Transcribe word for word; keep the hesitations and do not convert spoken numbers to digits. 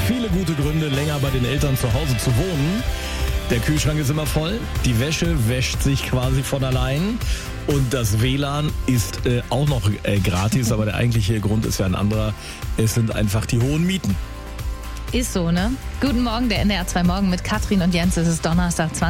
viele gute Gründe, länger bei den Eltern zu Hause zu wohnen. Der Kühlschrank ist immer voll, die Wäsche wäscht sich quasi von allein und das W L A N ist äh, auch noch äh, gratis, aber der eigentliche Grund ist ja ein anderer. Es sind einfach die hohen Mieten. Ist so, ne? Guten Morgen, der N D R zwei Morgen mit Katrin und Jens. Es ist Donnerstag,